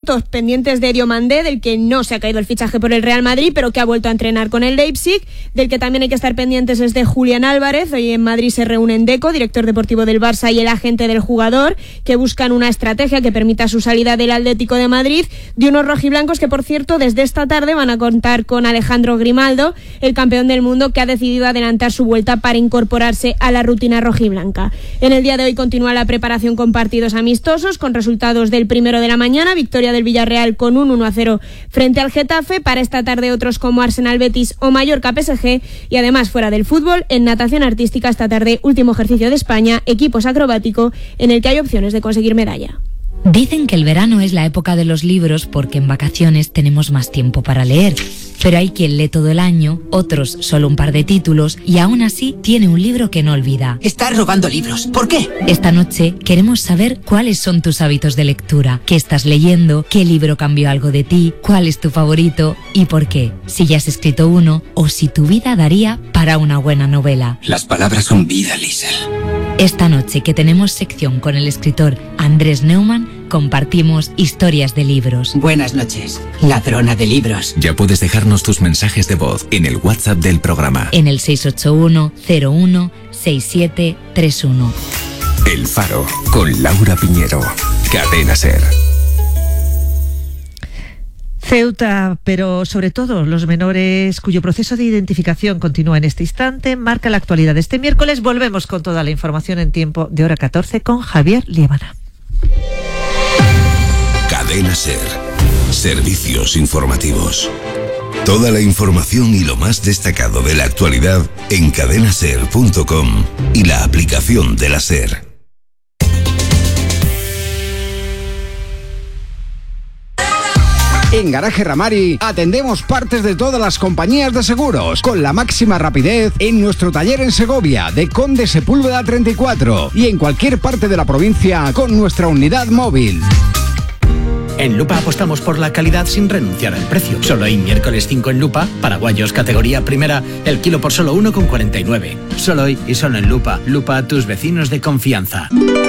todos pendientes de Diomandé, del que no se ha caído el fichaje por el Real Madrid, pero que ha vuelto a entrenar con el Leipzig. Del que también hay que estar pendientes es de Julián Álvarez. Hoy en Madrid se reúnen Deco, director deportivo del Barça, y el agente del jugador, que buscan una estrategia que permita su salida del Atlético de Madrid, de unos rojiblancos que, por cierto, desde esta tarde van a contar con Alejandro Grimaldo, el campeón del mundo, que ha decidido adelantar su vuelta para incorporarse a la rutina rojiblanca. En el día de hoy continúa la preparación con partidos amistosos, con resultados del primero de la mañana, victoria del Villarreal con un 1-0 frente al Getafe. Para esta tarde otros como Arsenal Betis o Mallorca PSG, y además fuera del fútbol, en natación artística esta tarde último ejercicio de España, equipos acrobático, en el que hay opciones de conseguir medalla. Dicen que el verano es la época de los libros porque en vacaciones tenemos más tiempo para leer. Pero hay quien lee todo el año, otros solo un par de títulos, y aún así tiene un libro que no olvida. Estás robando libros. ¿Por qué? Esta noche queremos saber cuáles son tus hábitos de lectura, qué estás leyendo, qué libro cambió algo de ti, cuál es tu favorito y por qué. Si ya has escrito uno o si tu vida daría para una buena novela. Las palabras son vida, Liesl. Esta noche, que tenemos sección con el escritor Andrés Neumann, compartimos historias de libros. Buenas noches, ladrona de libros. Ya puedes dejarnos tus mensajes de voz en el WhatsApp del programa. En el 681 01 6731. El Faro, con Laura Piñero. Cadena SER. Ceuta, pero sobre todo los menores cuyo proceso de identificación continúa en este instante, marca la actualidad de este miércoles. Volvemos con toda la información en tiempo de hora 14 con Javier Liébana. Cadena SER. Servicios informativos. Toda la información y lo más destacado de la actualidad en cadenaser.com y la aplicación de la SER. En Garaje Ramari atendemos partes de todas las compañías de seguros con la máxima rapidez en nuestro taller en Segovia de Conde Sepúlveda 34 y en cualquier parte de la provincia con nuestra unidad móvil. En Lupa apostamos por la calidad sin renunciar al precio. Solo hay miércoles 5 en Lupa, paraguayos categoría primera, el kilo por solo 1,49. Solo hoy y solo en Lupa. Lupa, tus vecinos de confianza.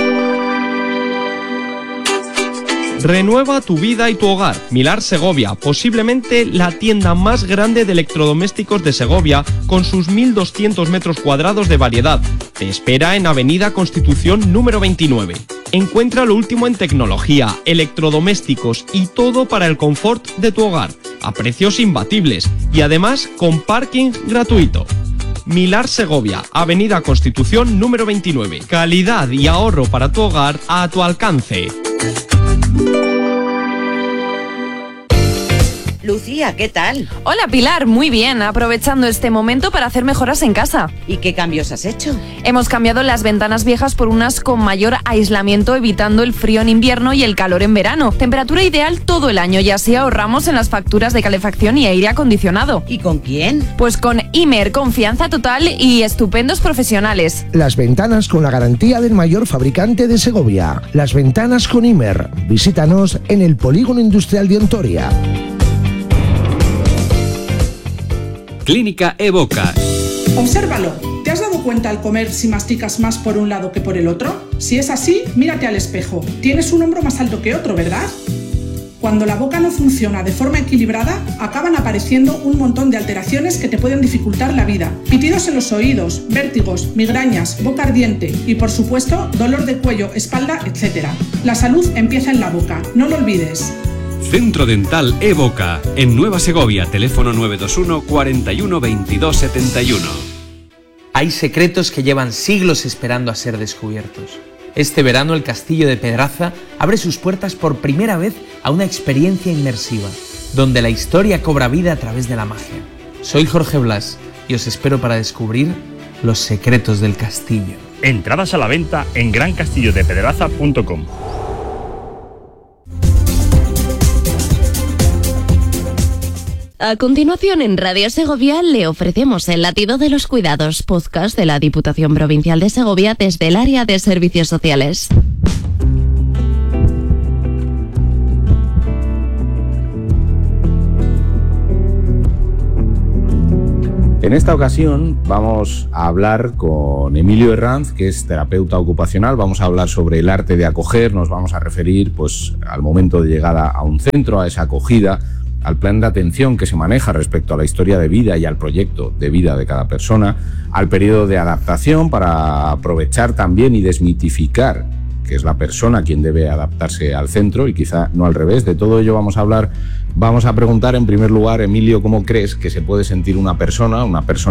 Renueva tu vida y tu hogar. Milar Segovia, posiblemente la tienda más grande de electrodomésticos de Segovia, con sus 1.200 metros cuadrados de variedad. Te espera en Avenida Constitución número 29. Encuentra lo último en tecnología, electrodomésticos y todo para el confort de tu hogar, a precios imbatibles y además con parking gratuito. Milar Segovia, Avenida Constitución número 29. Calidad y ahorro para tu hogar a tu alcance. Lucía, ¿qué tal? Hola Pilar, muy bien, aprovechando este momento para hacer mejoras en casa. ¿Y qué cambios has hecho? Hemos cambiado las ventanas viejas por unas con mayor aislamiento, evitando el frío en invierno y el calor en verano. Temperatura ideal todo el año y así ahorramos en las facturas de calefacción y aire acondicionado. ¿Y con quién? Pues con Imer, confianza total y estupendos profesionales. Las ventanas con la garantía del mayor fabricante de Segovia. Las ventanas con Imer. Visítanos en el Polígono Industrial de Ontoria. Clínica Evoca. Obsérvalo. ¿Te has dado cuenta al comer si masticas más por un lado que por el otro? Si es así, mírate al espejo. Tienes un hombro más alto que otro, ¿verdad? Cuando la boca no funciona de forma equilibrada, acaban apareciendo un montón de alteraciones que te pueden dificultar la vida. Pitidos en los oídos, vértigos, migrañas, boca ardiente y, por supuesto, dolor de cuello, espalda, etc. La salud empieza en la boca, no lo olvides. Centro Dental Evoca, en Nueva Segovia, teléfono 921 41 22 71. Hay secretos que llevan siglos esperando a ser descubiertos. Este verano el Castillo de Pedraza abre sus puertas por primera vez a una experiencia inmersiva, donde la historia cobra vida a través de la magia. Soy Jorge Blas y os espero para descubrir los secretos del castillo. Entradas a la venta en grancastillodepedraza.com. A continuación, en Radio Segovia le ofrecemos El latido de los cuidados, podcast de la Diputación Provincial de Segovia desde el área de servicios sociales. En esta ocasión vamos a hablar con Emilio Herranz, que es terapeuta ocupacional. Vamos a hablar sobre el arte de acoger, nos vamos a referir pues, al momento de llegada a un centro, a esa acogida, al plan de atención que se maneja respecto a la historia de vida y al proyecto de vida de cada persona, al periodo de adaptación para aprovechar también y desmitificar que es la persona quien debe adaptarse al centro y quizá no al revés. De todo ello vamos a hablar. Vamos a preguntar en primer lugar, Emilio, ¿cómo crees que se puede sentir una persona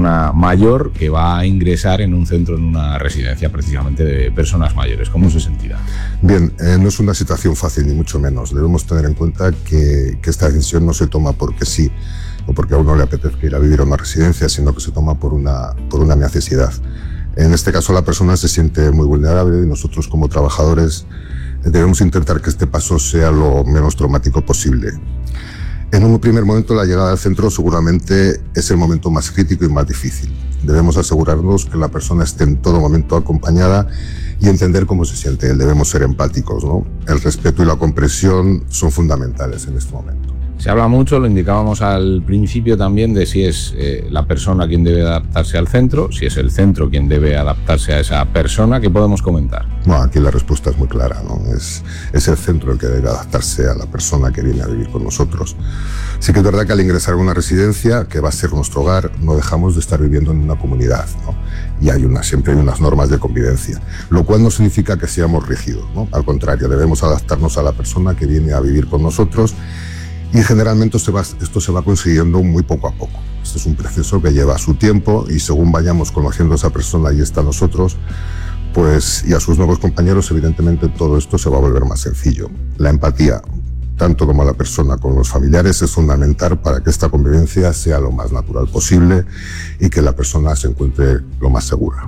mayor que va a ingresar en un centro, en una residencia precisamente de personas mayores? ¿Cómo se sentirá? Bien, no es una situación fácil ni mucho menos. Debemos tener en cuenta que esta decisión no se toma porque sí o porque a uno le apetezca ir a vivir a una residencia, sino que se toma por una necesidad. En este caso la persona se siente muy vulnerable y nosotros como trabajadores debemos intentar que este paso sea lo menos traumático posible. En un primer momento la llegada al centro seguramente es el momento más crítico y más difícil. Debemos asegurarnos que la persona esté en todo momento acompañada y entender cómo se siente. Debemos ser empáticos, ¿no? El respeto y la comprensión son fundamentales en este momento. Se habla mucho, lo indicábamos al principio también, de si es la persona quien debe adaptarse al centro, si es el centro quien debe adaptarse a esa persona. ¿Qué podemos comentar? Bueno, aquí la respuesta es muy clara, ¿no? Es el centro el que debe adaptarse a la persona que viene a vivir con nosotros. Sí que es verdad que al ingresar a una residencia, que va a ser nuestro hogar, no dejamos de estar viviendo en una comunidad, ¿no? Y siempre hay unas normas de convivencia, lo cual no significa que seamos rígidos, ¿no? Al contrario, debemos adaptarnos a la persona que viene a vivir con nosotros. Y generalmente esto se va consiguiendo muy poco a poco. Este es un proceso que lleva su tiempo y según vayamos conociendo a esa persona y está a nosotros, pues, y a sus nuevos compañeros, evidentemente todo esto se va a volver más sencillo. La empatía, tanto como a la persona como a los familiares, es fundamental para que esta convivencia sea lo más natural posible y que la persona se encuentre lo más segura.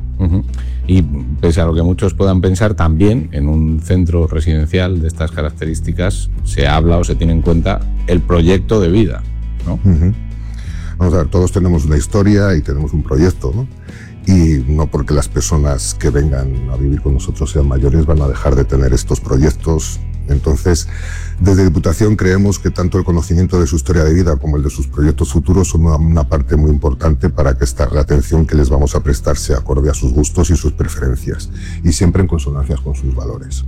Y pese a lo que muchos puedan pensar, también en un centro residencial de estas características se habla o se tiene en cuenta el proyecto de vida, ¿no? Vamos a ver, todos tenemos una historia y tenemos un proyecto, ¿no? Y no porque las personas que vengan a vivir con nosotros sean mayores van a dejar de tener estos proyectos. Entonces, desde Diputación creemos que tanto el conocimiento de su historia de vida como el de sus proyectos futuros son una parte muy importante para que la atención que les vamos a prestar sea acorde a sus gustos y sus preferencias, y siempre en consonancia con sus valores.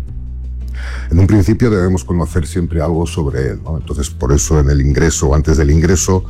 En un principio debemos conocer siempre algo sobre él, ¿no? Entonces, por eso en el ingreso o antes del ingreso,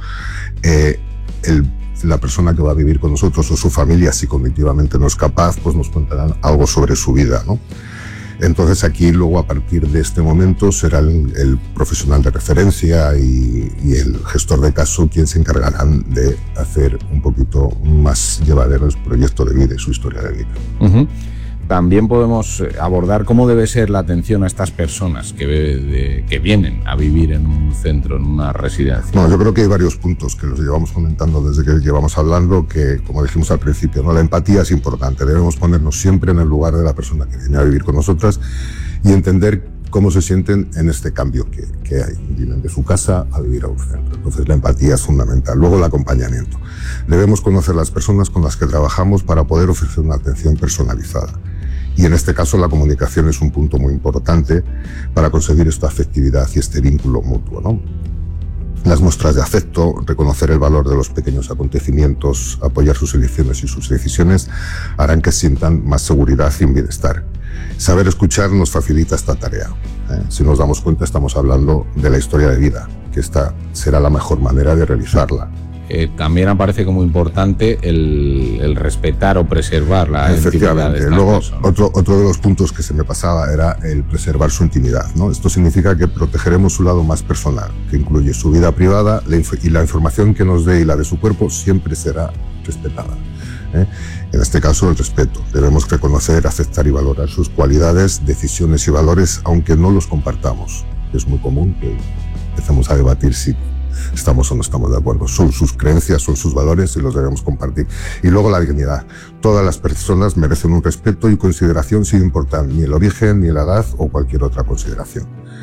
la persona que va a vivir con nosotros o su familia, si cognitivamente no es capaz, pues nos contarán algo sobre su vida, ¿no? Entonces aquí luego a partir de este momento será el profesional de referencia y el gestor de caso quien se encargarán de hacer un poquito más llevadero el proyecto de vida y su historia de vida. También podemos abordar cómo debe ser la atención a estas personas que vienen a vivir en un centro, en una residencia. Bueno, yo creo que hay varios puntos que los llevamos comentando desde que llevamos hablando, que como dijimos al principio, ¿no? La empatía es importante. Debemos ponernos siempre en el lugar de la persona que viene a vivir con nosotras y entender cómo se sienten en este cambio que hay. Vienen de su casa a vivir a un centro. Entonces la empatía es fundamental. Luego el acompañamiento. Debemos conocer las personas con las que trabajamos para poder ofrecer una atención personalizada. Y en este caso la comunicación es un punto muy importante para conseguir esta afectividad y este vínculo mutuo, ¿no? Las muestras de afecto, reconocer el valor de los pequeños acontecimientos, apoyar sus elecciones y sus decisiones harán que sientan más seguridad y bienestar. Saber escuchar nos facilita esta tarea. Si nos damos cuenta, estamos hablando de la historia de vida, que esta será la mejor manera de realizarla. También aparece como importante el respetar o preservar la intimidad de estas Luego, personas. otro de los puntos que se me pasaba era el preservar su intimidad, ¿no? Esto significa que protegeremos su lado más personal, que incluye su vida privada y la información que nos dé y la de su cuerpo siempre será respetada. En este caso, el respeto. Debemos reconocer, aceptar y valorar sus cualidades, decisiones y valores, aunque no los compartamos. Es muy común que empecemos a debatir si estamos o no estamos de acuerdo. Son sus creencias, son sus valores y los debemos compartir. Y luego la dignidad. Todas las personas merecen un respeto y consideración sin importar ni el origen, ni la edad o cualquier otra consideración.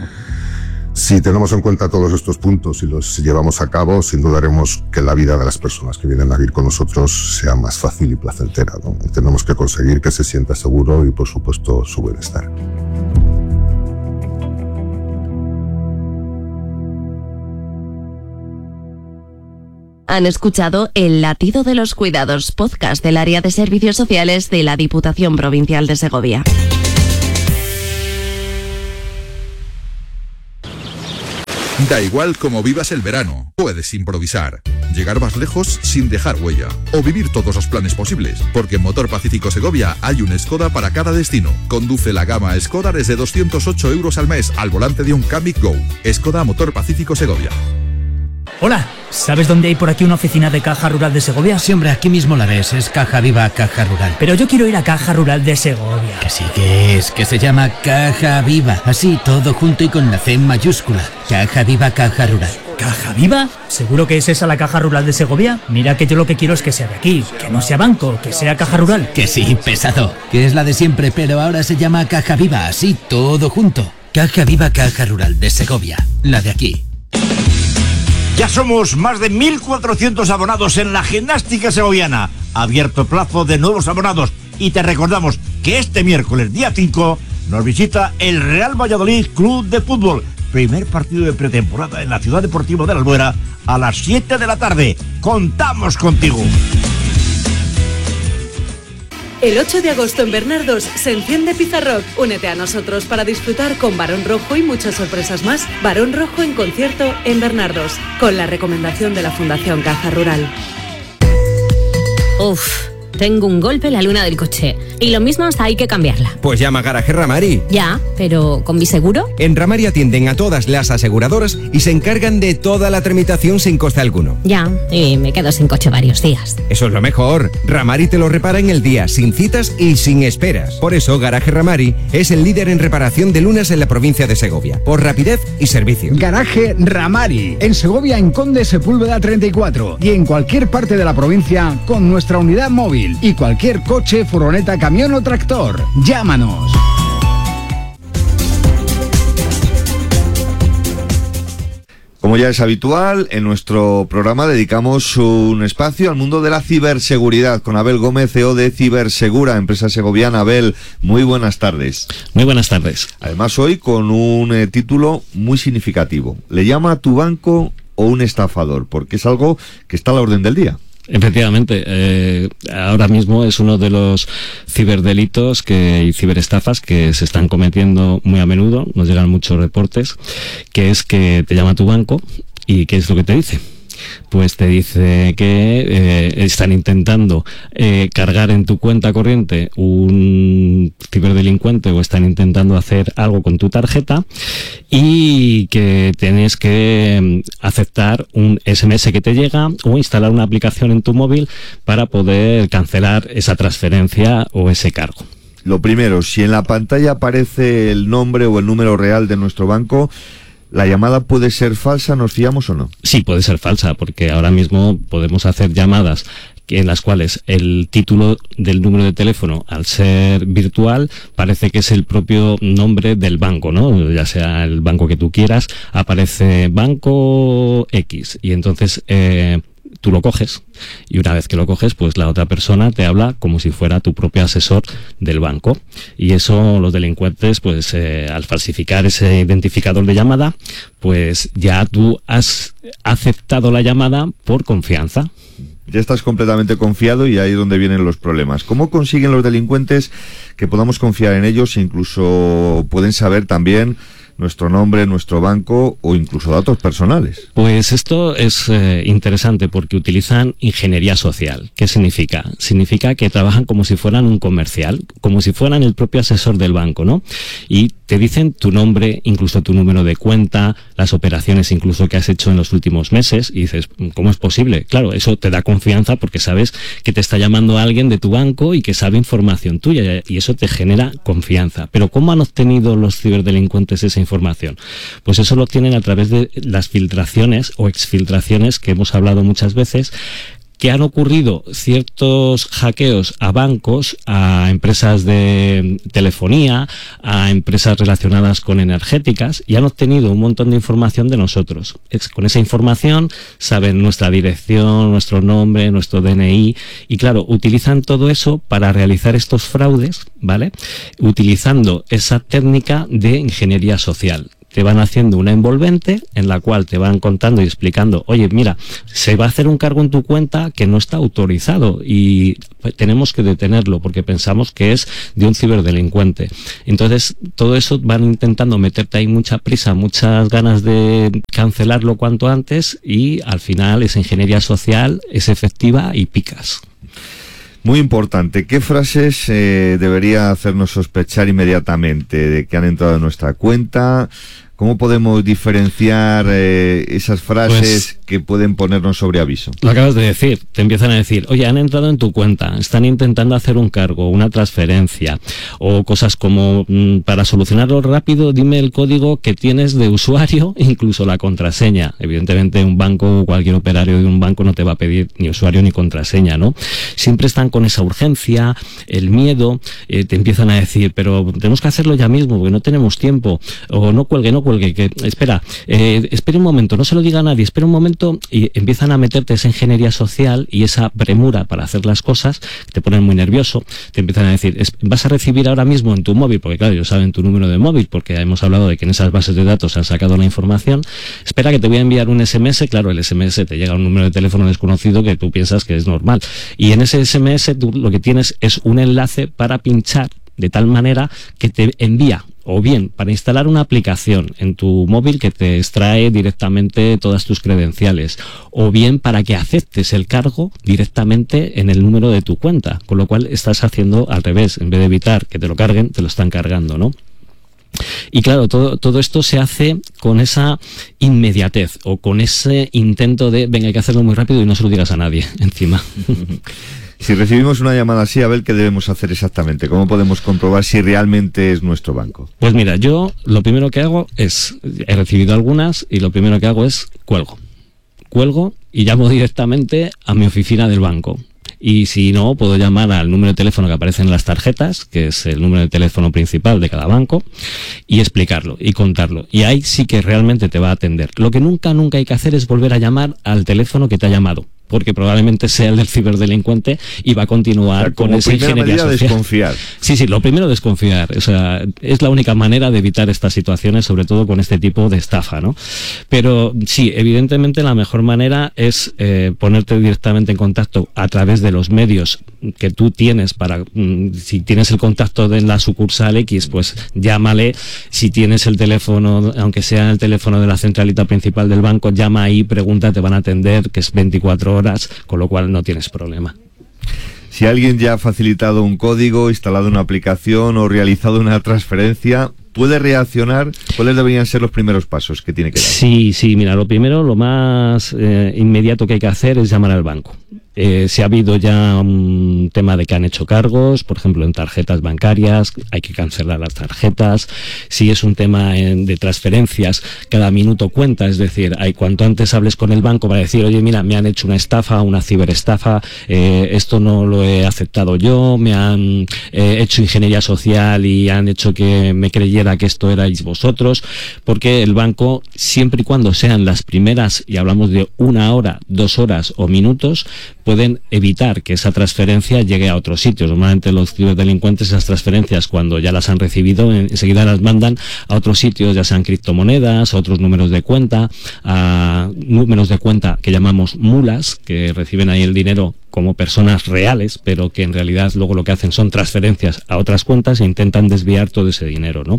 Si tenemos en cuenta todos estos puntos y los llevamos a cabo, sin duda haremos que la vida de las personas que vienen a vivir con nosotros sea más fácil y placentera, ¿no? Y tenemos que conseguir que se sienta seguro y, por supuesto, su bienestar. Han escuchado El latido de los cuidados, podcast del área de servicios sociales de la Diputación Provincial de Segovia. Da igual cómo vivas el verano, puedes improvisar, llegar más lejos sin dejar huella o vivir todos los planes posibles, porque en Motor Pacífico Segovia hay un Skoda para cada destino. Conduce la gama Skoda desde 208 euros al mes al volante de un Kamiq Go. Skoda Motor Pacífico Segovia. Hola, ¿sabes dónde hay por aquí una oficina de Caja Rural de Segovia? Sí, hombre, aquí mismo la ves, es Caja Viva Caja Rural. Pero yo quiero ir a Caja Rural de Segovia. Que sí que es, que se llama Caja Viva, así, todo junto y con la C mayúscula. Caja Viva Caja Rural. ¿Caja Viva? ¿Seguro que es esa la Caja Rural de Segovia? Mira que yo lo que quiero es que sea de aquí, que no sea banco, que sea Caja Rural. Que sí, pesado, que es la de siempre, pero ahora se llama Caja Viva, así, todo junto. Caja Viva Caja Rural de Segovia, la de aquí. Ya somos más de 1.400 abonados en la gimnástica segoviana. Abierto plazo de nuevos abonados. Y te recordamos que este miércoles, día 5, nos visita el Real Valladolid Club de Fútbol. Primer partido de pretemporada en la Ciudad Deportiva de la Albuera a las 7 de la tarde. ¡Contamos contigo! El 8 de agosto en Bernardos se enciende Pizarrock. Únete a nosotros para disfrutar con Barón Rojo y muchas sorpresas más. Barón Rojo en concierto en Bernardos, con la recomendación de la Fundación Caja Rural. Uf, tengo un golpe en la luna del coche. Y lo mismo hasta hay que cambiarla. Pues llama a Garaje Ramari. Ya, pero ¿con mi seguro? En Ramari atienden a todas las aseguradoras y se encargan de toda la tramitación sin coste alguno. Ya, y me quedo sin coche varios días. Eso es lo mejor. Ramari te lo repara en el día, sin citas y sin esperas. Por eso Garaje Ramari es el líder en reparación de lunas en la provincia de Segovia, por rapidez y servicio. Garaje Ramari, en Segovia, en Conde Sepúlveda 34 y en cualquier parte de la provincia con nuestra unidad móvil y cualquier coche, furgoneta, camión o tractor. Llámanos. Como ya es habitual, en nuestro programa dedicamos un espacio al mundo de la ciberseguridad con Abel Gómez, CEO de Cibersegura, empresa segoviana. Abel, muy buenas tardes. Muy buenas tardes. Además, hoy con un título muy significativo. ¿Le llama a tu banco o un estafador? Porque es algo que está a la orden del día. Efectivamente, ahora mismo es uno de los ciberdelitos y ciberestafas que se están cometiendo muy a menudo. Nos llegan muchos reportes, que es que te llama tu banco y ¿qué es lo que te dice? Pues te dice que están intentando cargar en tu cuenta corriente un ciberdelincuente o están intentando hacer algo con tu tarjeta y que tienes que aceptar un SMS que te llega o instalar una aplicación en tu móvil para poder cancelar esa transferencia o ese cargo. Lo primero, si en la pantalla aparece el nombre o el número real de nuestro banco, ¿la llamada puede ser falsa? ¿Nos fiamos o no? Sí, puede ser falsa, porque ahora mismo podemos hacer llamadas en las cuales el título del número de teléfono, al ser virtual, parece que es el propio nombre del banco, ¿no? Ya sea el banco que tú quieras, aparece Banco X, y entonces tú lo coges, y una vez que lo coges, pues la otra persona te habla como si fuera tu propio asesor del banco. Y eso los delincuentes, pues al falsificar ese identificador de llamada, pues ya tú has aceptado la llamada por confianza. Ya estás completamente confiado y ahí es donde vienen los problemas. ¿Cómo consiguen los delincuentes que podamos confiar en ellos e incluso pueden saber también nuestro nombre, nuestro banco o incluso datos personales? Pues esto es interesante porque utilizan ingeniería social. ¿Qué significa? Significa que trabajan como si fueran un comercial, como si fueran el propio asesor del banco, ¿no? Y te dicen tu nombre, incluso tu número de cuenta, las operaciones incluso que has hecho en los últimos meses, y dices, ¿cómo es posible? Claro, eso te da confianza porque sabes que te está llamando alguien de tu banco y que sabe información tuya, y eso te genera confianza. Pero ¿cómo han obtenido los ciberdelincuentes esa información? Pues eso lo obtienen a través de las filtraciones o exfiltraciones que hemos hablado muchas veces, que han ocurrido ciertos hackeos a bancos, a empresas de telefonía, a empresas relacionadas con energéticas, y han obtenido un montón de información de nosotros. Con esa información saben nuestra dirección, nuestro nombre, nuestro DNI, y claro, utilizan todo eso para realizar estos fraudes, ¿vale? Utilizando esa técnica de ingeniería social. te van haciendo una envolvente en la cual te van contando y explicando, oye, mira, se va a hacer un cargo en tu cuenta que no está autorizado y tenemos que detenerlo porque pensamos que es de un ciberdelincuente. Entonces, todo eso van intentando meterte ahí mucha prisa, muchas ganas de cancelarlo cuanto antes y al final esa ingeniería social es efectiva y picas. Muy importante, ¿qué frases debería hacernos sospechar inmediatamente de que han entrado en nuestra cuenta? ¿Cómo podemos diferenciar esas frases que pueden ponernos sobre aviso? Lo acabas de decir, te empiezan a decir, oye, han entrado en tu cuenta, están intentando hacer un cargo, una transferencia, o cosas como, para solucionarlo rápido, dime el código que tienes de usuario, incluso la contraseña. Evidentemente un banco o cualquier operario de un banco no te va a pedir ni usuario ni contraseña, ¿no? Siempre están con esa urgencia, el miedo, te empiezan a decir, pero tenemos que hacerlo ya mismo porque no tenemos tiempo, o no cuelgue, que espera, espera un momento, no se lo diga a nadie, espera un momento, y empiezan a meterte esa ingeniería social y esa premura para hacer las cosas, te ponen muy nervioso, te empiezan a decir, vas a recibir ahora mismo en tu móvil, porque claro, ellos saben tu número de móvil, porque hemos hablado de que en esas bases de datos se han sacado la información, espera que te voy a enviar un SMS, claro, el SMS te llega a un número de teléfono desconocido que tú piensas que es normal, y en ese SMS tú lo que tienes es un enlace para pinchar de tal manera que te envía o bien para instalar una aplicación en tu móvil que te extrae directamente todas tus credenciales, o bien para que aceptes el cargo directamente en el número de tu cuenta, con lo cual estás haciendo al revés, en vez de evitar que te lo carguen, te lo están cargando, ¿no? Y claro, todo esto se hace con esa inmediatez o con ese intento de, venga, hay que hacerlo muy rápido y no se lo digas a nadie encima. Si recibimos una llamada así, Abel, ¿qué debemos hacer exactamente? ¿Cómo podemos comprobar si realmente es nuestro banco? Pues mira, yo lo primero que hago es, he recibido algunas y lo primero que hago es cuelgo y llamo directamente a mi oficina del banco. Y si no, puedo llamar al número de teléfono que aparece en las tarjetas, que es el número de teléfono principal de cada banco, y explicarlo y contarlo. Y ahí sí que realmente te va a atender. Lo que nunca hay que hacer es volver a llamar al teléfono que te ha llamado, porque probablemente sea el del ciberdelincuente y va a continuar con esa ingeniería social. Desconfiar. Sí, lo primero desconfiar. O sea, es la única manera de evitar estas situaciones, sobre todo con este tipo de estafa, ¿no? Pero sí, evidentemente la mejor manera es ponerte directamente en contacto a través de los medios que tú tienes para, si tienes el contacto de la sucursal X, pues llámale. Si tienes el teléfono, aunque sea el teléfono de la centralita principal del banco, llama ahí, pregunta, te van a atender, que es 24 horas, con lo cual no tienes problema. Si alguien ya ha facilitado un código, instalado una aplicación o realizado una transferencia, ¿puede reaccionar? ¿Cuáles deberían ser los primeros pasos que tiene que dar? Sí, mira, lo primero, lo más inmediato que hay que hacer es llamar al banco. Si ha habido ya un tema de que han hecho cargos, por ejemplo en tarjetas bancarias, hay que cancelar las tarjetas. Si es un tema de transferencias, cada minuto cuenta, es decir, cuanto antes hables con el banco para decir, oye, mira, me han hecho una estafa, una ciberestafa, esto no lo he aceptado yo, me han hecho ingeniería social y han hecho que me creyera que esto erais vosotros, porque el banco, siempre y cuando sean las primeras, y hablamos de 1 hora, 2 horas o minutos, pueden evitar que esa transferencia llegue a otros sitios. Normalmente los ciberdelincuentes, esas transferencias, cuando ya las han recibido, enseguida las mandan a otros sitios, ya sean criptomonedas, a otros números de cuenta, a números de cuenta que llamamos mulas, que reciben ahí el dinero como personas reales, pero que en realidad luego lo que hacen son transferencias a otras cuentas e intentan desviar todo ese dinero, ¿no?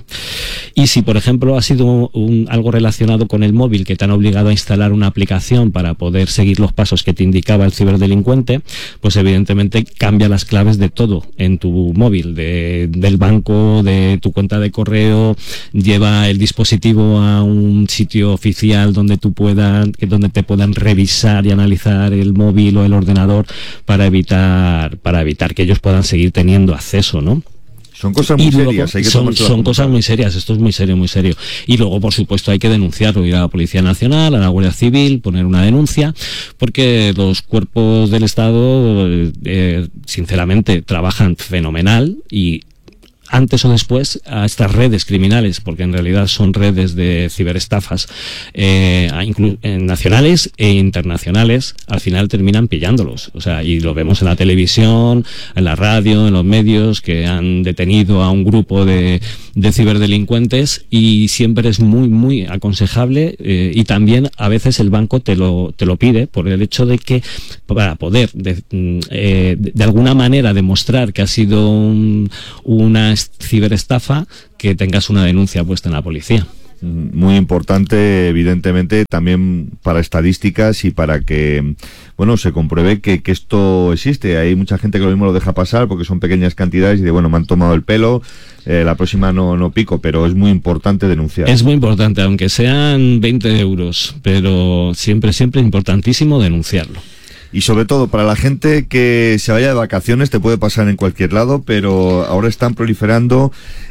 Y si, por ejemplo, ha sido algo relacionado con el móvil, que te han obligado a instalar una aplicación para poder seguir los pasos que te indicaba el ciberdelincuente, pues evidentemente cambia las claves de todo en tu móvil, del banco, de tu cuenta de correo, lleva el dispositivo a un sitio oficial donde te puedan revisar y analizar el móvil o el ordenador, para evitar que ellos puedan seguir teniendo acceso, ¿no? Son cosas muy serias, hay que son cosas muy serias, esto es muy serio, muy serio. Y luego, por supuesto, hay que denunciarlo, ir a la Policía Nacional, a la Guardia Civil, poner una denuncia, porque los cuerpos del Estado, sinceramente, trabajan fenomenal y antes o después a estas redes criminales, porque en realidad son redes de ciberestafas nacionales e internacionales, al final terminan pillándolos. O sea, y lo vemos en la televisión, en la radio, en los medios, que han detenido a un grupo de ciberdelincuentes, y siempre es muy, muy aconsejable, y también a veces el banco te lo pide, por el hecho de que para poder de alguna manera demostrar que ha sido una ciberestafa, que tengas una denuncia puesta en la policía. Muy importante, evidentemente, también para estadísticas y para que, bueno, se compruebe que esto existe. Hay mucha gente que lo mismo lo deja pasar porque son pequeñas cantidades y de, bueno, me han tomado el pelo, la próxima no pico, pero es muy importante denunciar. Es muy importante, aunque sean 20 euros, pero siempre es importantísimo denunciarlo. Y sobre todo para la gente que se vaya de vacaciones, te puede pasar en cualquier lado, pero ahora están proliferando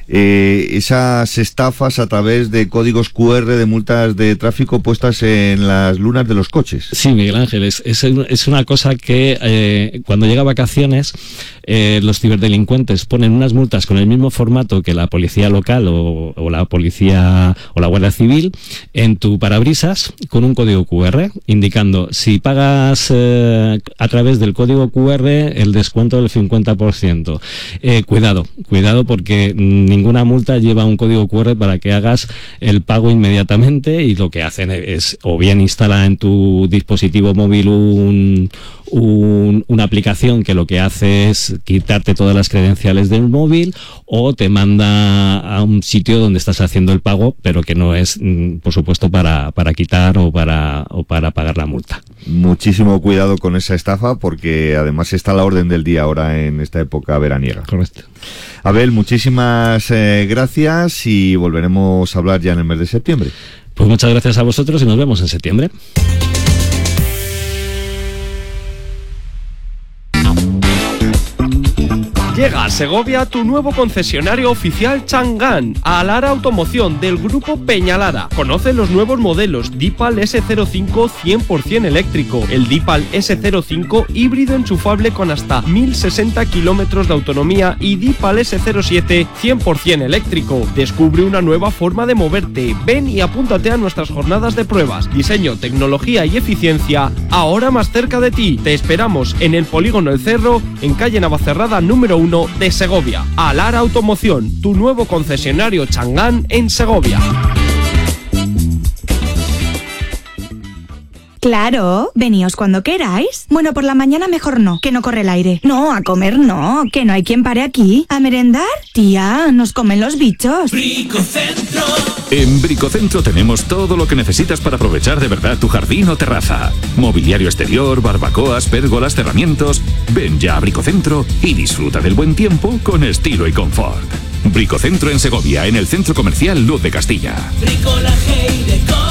esas estafas a través de códigos QR de multas de tráfico puestas en las lunas de los coches. Sí, Miguel Ángel, es una cosa que cuando llega a vacaciones, los ciberdelincuentes ponen unas multas con el mismo formato que la policía local o la policía o la Guardia Civil en tu parabrisas, con un código QR indicando: si pagas a través del código QR el descuento del 50%. Cuidado, porque ninguna multa lleva un código QR para que hagas el pago inmediatamente, y lo que hacen es o bien instala en tu dispositivo móvil una aplicación que lo que hace es quitarte todas las credenciales del móvil, o te manda a un sitio donde estás haciendo el pago, pero que no es, por supuesto, para quitar o para pagar la multa. Muchísimo cuidado con esa estafa, porque además está a la orden del día ahora en esta época veraniega. Correcto. Abel, muchísimas gracias, y volveremos a hablar ya en el mes de septiembre. Pues muchas gracias a vosotros y nos vemos en septiembre. Llega a Segovia tu nuevo concesionario oficial Chang'an, a Lara Automoción del grupo Peñalara. Conoce los nuevos modelos Deepal S05 100% eléctrico, el Deepal S05 híbrido enchufable con hasta 1060 kilómetros de autonomía y Deepal S07 100% eléctrico. Descubre una nueva forma de moverte. Ven y apúntate a nuestras jornadas de pruebas. Diseño, tecnología y eficiencia, ahora más cerca de ti. Te esperamos en el Polígono El Cerro, en calle Navacerrada número 1 de Segovia. Alara Automoción, tu nuevo concesionario Chang'an en Segovia. Claro, veníos cuando queráis. Bueno, por la mañana mejor no, que no corre el aire. No, a comer no, que no hay quien pare aquí. ¿A merendar? Tía, nos comen los bichos. Bricocentro. En Bricocentro tenemos todo lo que necesitas para aprovechar de verdad tu jardín o terraza. Mobiliario exterior, barbacoas, pérgolas, cerramientos. Ven ya a Bricocentro y disfruta del buen tiempo con estilo y confort. Bricocentro en Segovia, en el Centro Comercial Luz de Castilla. Bricolaje y decoración.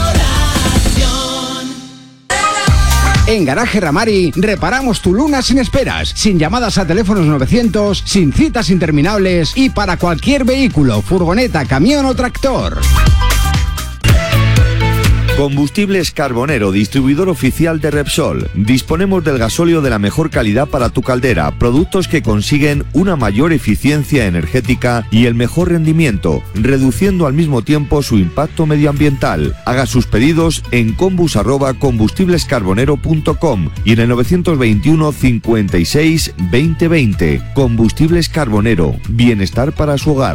En Garaje Ramari reparamos tu luna sin esperas, sin llamadas a teléfonos 900, sin citas interminables y para cualquier vehículo, furgoneta, camión o tractor. Combustibles Carbonero, distribuidor oficial de Repsol. Disponemos del gasóleo de la mejor calidad para tu caldera, productos que consiguen una mayor eficiencia energética y el mejor rendimiento, reduciendo al mismo tiempo su impacto medioambiental. Haga sus pedidos en combus@combustiblescarbonero.com y en el 921 56 2020. Combustibles Carbonero, bienestar para su hogar.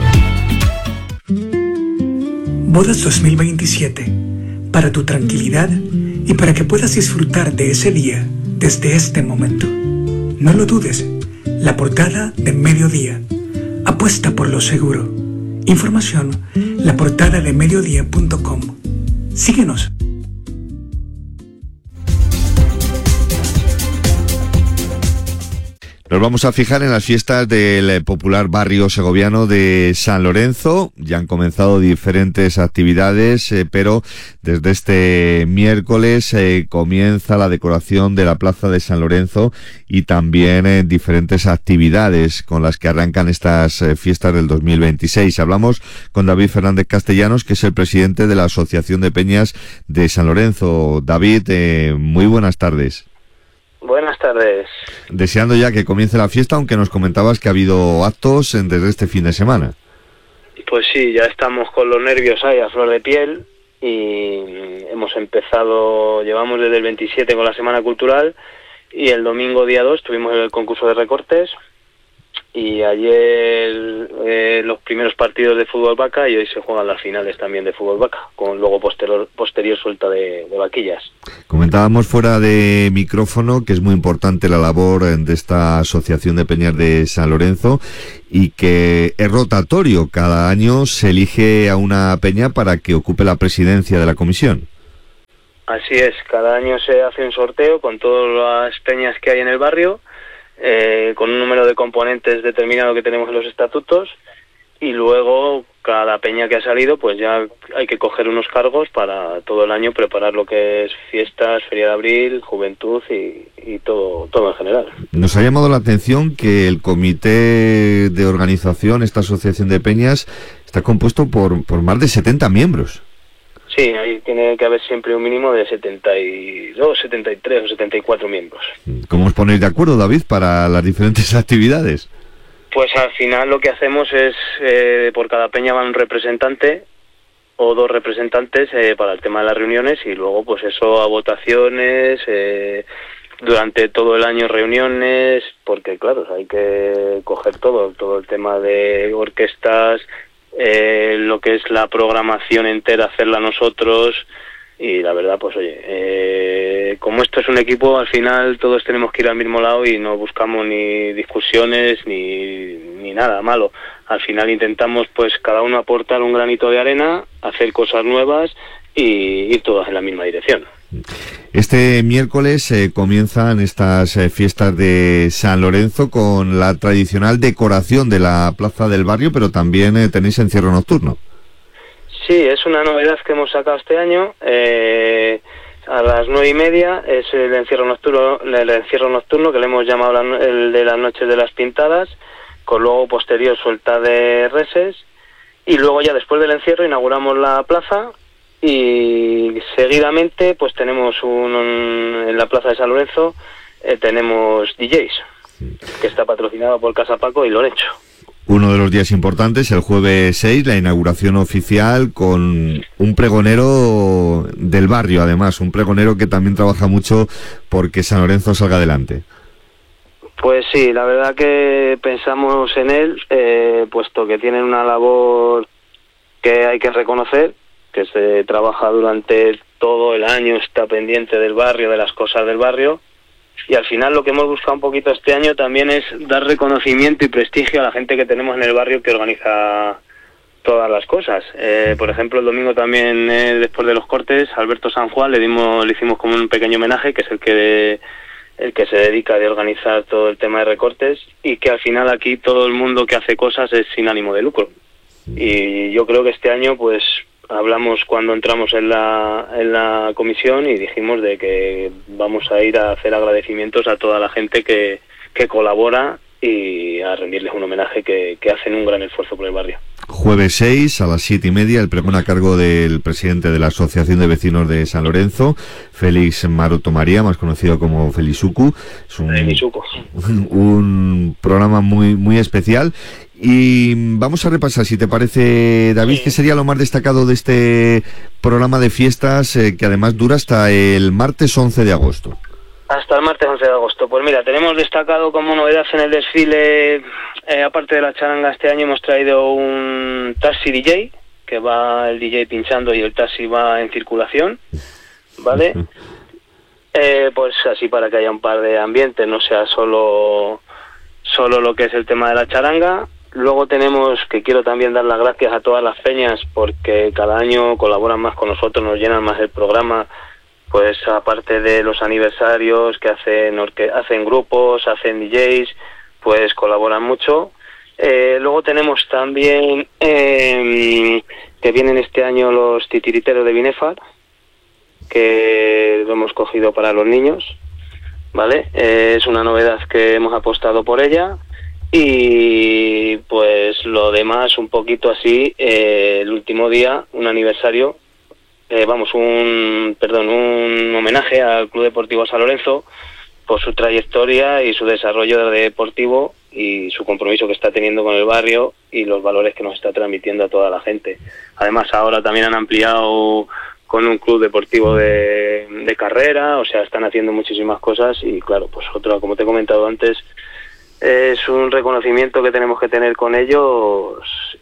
Bodas 2027. Para tu tranquilidad y para que puedas disfrutar de ese día desde este momento. No lo dudes, la portada de Mediodía. Apuesta por lo seguro. Información, laportadadeMediodía.com. Síguenos. Nos vamos a fijar en las fiestas del popular barrio segoviano de San Lorenzo. Ya han comenzado diferentes actividades, pero desde este miércoles comienza la decoración de la plaza de San Lorenzo y también diferentes actividades con las que arrancan estas fiestas del 2026. Hablamos con David Fernández Castellanos, que es el presidente de la Asociación de Peñas de San Lorenzo. David, muy buenas tardes. Buenas tardes. tardes. Deseando ya que comience la fiesta, aunque nos comentabas que ha habido actos desde este fin de semana. Pues sí, ya estamos con los nervios ahí a flor de piel y hemos empezado, llevamos desde el 27 con la Semana Cultural y el domingo día 2 tuvimos el concurso de recortes y ayer los primeros partidos de fútbol vaca y hoy se juegan las finales también de fútbol vaca, con luego posterior suelta de vaquillas. Comentábamos fuera de micrófono que es muy importante la labor de esta Asociación de Peñas de San Lorenzo y que es rotatorio, cada año se elige a una peña para que ocupe la presidencia de la comisión. Así es, cada año se hace un sorteo con todas las peñas que hay en el barrio, con un número de componentes determinado que tenemos en los estatutos y luego cada peña que ha salido pues ya hay que coger unos cargos para todo el año preparar lo que es fiestas, Feria de Abril, Juventud y todo en general. Nos ha llamado la atención que el comité de organización, esta asociación de peñas, está compuesto por más de 70 miembros. Sí, ahí tiene que haber siempre un mínimo de 72, 73 o 74 miembros. ¿Cómo os ponéis de acuerdo, David, para las diferentes actividades? Pues al final lo que hacemos es, por cada peña va un representante o dos representantes para el tema de las reuniones y luego pues eso a votaciones, durante todo el año reuniones, porque claro, hay que coger todo el tema de orquestas, lo que es la programación entera, hacerla nosotros y la verdad pues oye, como esto es un equipo, al final todos tenemos que ir al mismo lado y no buscamos ni discusiones ni nada malo. Al final intentamos pues cada uno aportar un granito de arena, hacer cosas nuevas y ir todas en la misma dirección. Este miércoles comienzan estas fiestas de San Lorenzo con la tradicional decoración de la plaza del barrio, pero también tenéis encierro nocturno. Sí, es una novedad que hemos sacado este año. A las 9:30 es el encierro nocturno que le hemos llamado el de las noches de las pintadas, con luego posterior suelta de reses y luego ya después del encierro inauguramos la plaza. Y seguidamente pues tenemos en la plaza de San Lorenzo tenemos DJs, que está patrocinado por Casa Paco y Lorenzo. Uno de los días importantes, el jueves 6, la inauguración oficial con un pregonero del barrio, además, un pregonero que también trabaja mucho porque San Lorenzo salga adelante. Pues sí, la verdad que pensamos en él, puesto que tienen una labor que hay que reconocer, que se trabaja durante todo el año, está pendiente del barrio, de las cosas del barrio, y al final lo que hemos buscado un poquito este año también es dar reconocimiento y prestigio a la gente que tenemos en el barrio que organiza todas las cosas. Por ejemplo, el domingo también, después de los cortes, Alberto San Juan le hicimos como un pequeño homenaje, que es el que se dedica a organizar todo el tema de recortes, y que al final aquí todo el mundo que hace cosas es sin ánimo de lucro. Y yo creo que este año pues hablamos cuando entramos en la comisión y dijimos de que vamos a ir a hacer agradecimientos a toda la gente que colabora y a rendirles un homenaje que hacen un gran esfuerzo por el barrio. Jueves 6 a las 7:30, el pregón a cargo del presidente de la Asociación de Vecinos de San Lorenzo, Félix Maroto María, más conocido como Felisucu. Es un programa muy especial. Y vamos a repasar, si te parece, David, ¿qué sería lo más destacado de este programa de fiestas que además dura hasta el martes 11 de agosto? Hasta el martes 11 de agosto. Pues mira, tenemos destacado como novedad en el desfile, aparte de la charanga, este año hemos traído un taxi DJ, que va el DJ pinchando y el taxi va en circulación, ¿vale? Pues así para que haya un par de ambientes, no sea solo lo que es el tema de la charanga. Luego tenemos, que quiero también dar las gracias a todas las peñas porque cada año colaboran más con nosotros, nos llenan más el programa, pues aparte de los aniversarios que hacen grupos, hacen DJs, pues colaboran mucho. Luego tenemos también que vienen este año los titiriteros de Binefar, que lo hemos cogido para los niños, ¿vale? Es una novedad que hemos apostado por ella. Y pues lo demás un poquito así, el último día, un aniversario, un homenaje al Club Deportivo San Lorenzo, por su trayectoria y su desarrollo deportivo y su compromiso que está teniendo con el barrio y los valores que nos está transmitiendo a toda la gente. Además, ahora también han ampliado con un club deportivo de carrera, o sea, están haciendo muchísimas cosas y claro, pues otro, como te he comentado antes, es un reconocimiento que tenemos que tener con ellos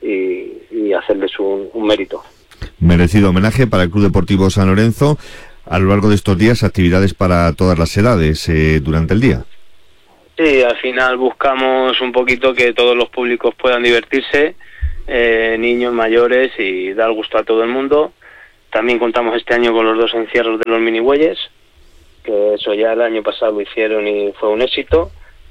y hacerles un mérito. Merecido homenaje para el Club Deportivo San Lorenzo. A lo largo de estos días, actividades para todas las edades durante el día. Sí, al final buscamos un poquito que todos los públicos puedan divertirse, niños, mayores, y dar gusto a todo el mundo. También contamos este año con los 2 encierros de los minibueyes, que eso ya el año pasado lo hicieron y fue un éxito.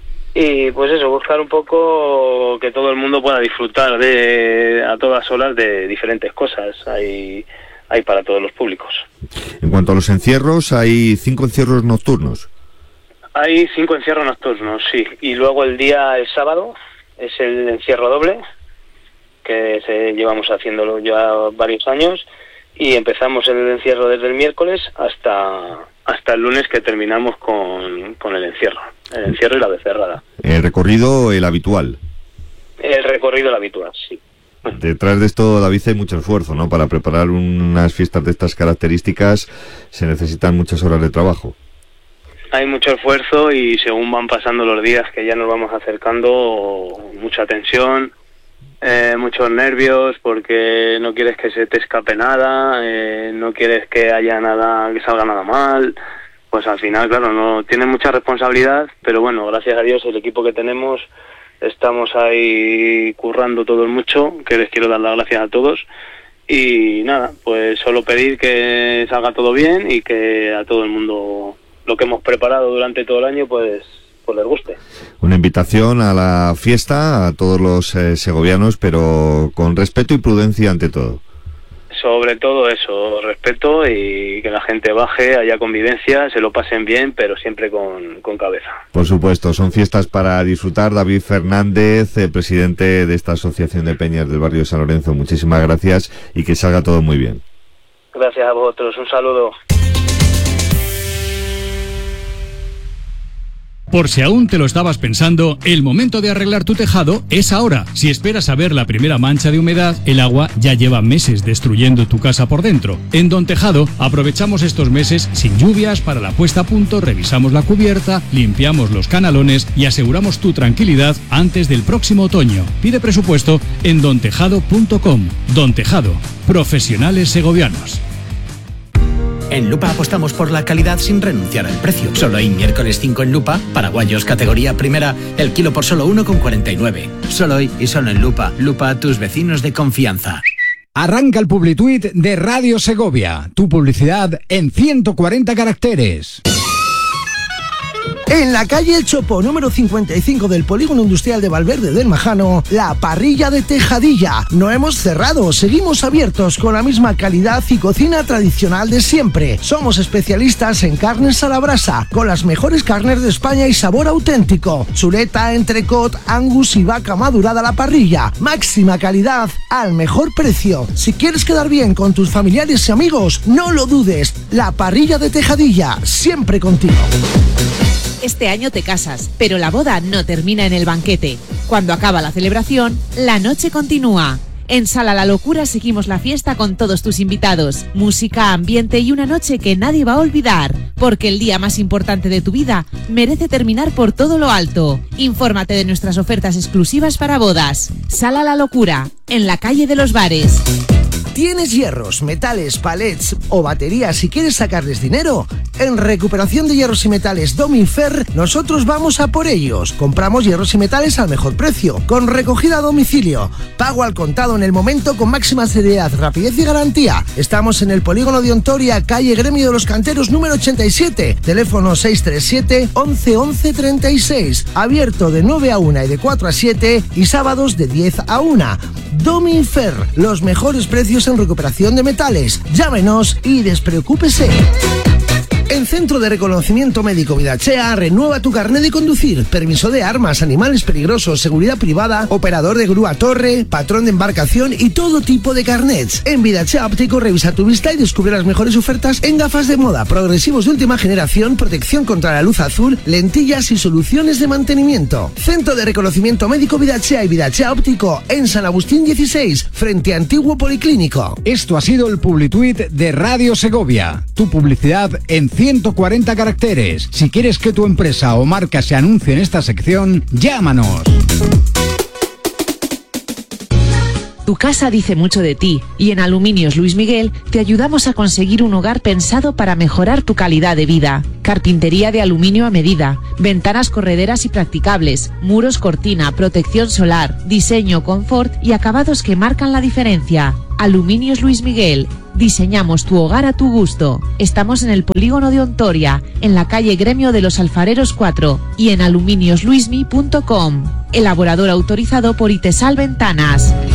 Y pues eso, buscar un poco que todo el mundo pueda disfrutar a todas horas de diferentes cosas. Hay para todos los públicos. En cuanto a los encierros, hay 5 encierros nocturnos. Hay 5 encierros nocturnos, sí. Y luego el sábado, es el encierro doble, que llevamos haciéndolo ya varios años. Y empezamos el encierro desde el miércoles hasta el lunes, que terminamos con el encierro. El encierro y la becerrada. El recorrido, el habitual. El recorrido, el habitual, sí. Detrás de esto, David, hay mucho esfuerzo, ¿no? Para preparar unas fiestas de estas características se necesitan muchas horas de trabajo. Hay mucho esfuerzo y según van pasando los días que ya nos vamos acercando, mucha tensión, muchos nervios, porque no quieres que se te escape nada, no quieres que haya nada, que salga nada mal. Pues al final, claro, no tiene mucha responsabilidad, pero bueno, gracias a Dios el equipo que tenemos, estamos ahí currando todos mucho, que les quiero dar las gracias a todos. Y nada, pues solo pedir que salga todo bien y que a todo el mundo lo que hemos preparado durante todo el año pues les guste. Una invitación a la fiesta a todos los segovianos, pero con respeto y prudencia ante todo. Sobre todo eso, respeto y que la gente baje, haya convivencia, se lo pasen bien, pero siempre con cabeza. Por supuesto, son fiestas para disfrutar. David Fernández, presidente de esta Asociación de Peñas del barrio de San Lorenzo, muchísimas gracias y que salga todo muy bien. Gracias a vosotros, un saludo. Por si aún te lo estabas pensando, el momento de arreglar tu tejado es ahora. Si esperas a ver la primera mancha de humedad, el agua ya lleva meses destruyendo tu casa por dentro. En Don Tejado aprovechamos estos meses sin lluvias para la puesta a punto, revisamos la cubierta, limpiamos los canalones y aseguramos tu tranquilidad antes del próximo otoño. Pide presupuesto en dontejado.com. Don Tejado, profesionales segovianos. En Lupa apostamos por la calidad sin renunciar al precio. Solo hay miércoles 5 en Lupa, paraguayos categoría primera, el kilo por solo 1,49. Solo hoy y solo en Lupa. Lupa, tus vecinos de confianza. Arranca el Publituit de Radio Segovia. Tu publicidad en 140 caracteres. En la calle El Chopo, número 55 del Polígono Industrial de Valverde del Majano, la parrilla de Tejadilla. No hemos cerrado, seguimos abiertos con la misma calidad y cocina tradicional de siempre. Somos especialistas en carnes a la brasa, con las mejores carnes de España y sabor auténtico. Chuleta, entrecot, angus y vaca madurada a la parrilla. Máxima calidad al mejor precio. Si quieres quedar bien con tus familiares y amigos, no lo dudes. La parrilla de Tejadilla, siempre contigo. Este año te casas, pero la boda no termina en el banquete. Cuando acaba la celebración, la noche continúa. En Sala La Locura seguimos la fiesta con todos tus invitados. Música, ambiente y una noche que nadie va a olvidar. Porque el día más importante de tu vida merece terminar por todo lo alto. Infórmate de nuestras ofertas exclusivas para bodas. Sala La Locura, en la calle de los Bares. ¿Tienes hierros, metales, palets o baterías y quieres sacarles dinero? En Recuperación de Hierros y Metales Dominfer, nosotros vamos a por ellos. Compramos hierros y metales al mejor precio, con recogida a domicilio, pago al contado en el momento con máxima seriedad, rapidez y garantía. Estamos en el Polígono de Ontoria, calle Gremio de los Canteros número 87, teléfono 637 11 11 36, abierto de 9 a 1 y de 4 a 7 y sábados de 10 a 1. Dominfer, los mejores precios en recuperación de metales. Llámenos y despreocúpese. En Centro de Reconocimiento Médico Vidachea renueva tu carnet de conducir, permiso de armas, animales peligrosos, seguridad privada, operador de grúa torre, patrón de embarcación y todo tipo de carnets. En Vidachea Óptico revisa tu vista y descubre las mejores ofertas en gafas de moda, progresivos de última generación, protección contra la luz azul, lentillas y soluciones de mantenimiento. Centro de Reconocimiento Médico Vidachea y Vidachea Óptico en San Agustín 16, frente a Antiguo Policlínico. Esto ha sido el Publituit de Radio Segovia. Tu publicidad en 140 caracteres. Si quieres que tu empresa o marca se anuncie en esta sección, llámanos. Tu casa dice mucho de ti y en Aluminios Luis Miguel te ayudamos a conseguir un hogar pensado para mejorar tu calidad de vida. Carpintería de aluminio a medida, ventanas correderas y practicables, muros cortina, protección solar, diseño, confort y acabados que marcan la diferencia. Aluminios Luis Miguel. Diseñamos tu hogar a tu gusto. Estamos en el polígono de Ontoria, en la calle Gremio de los Alfareros 4 y en aluminiosluismi.com. Elaborador autorizado por Itesal Ventanas.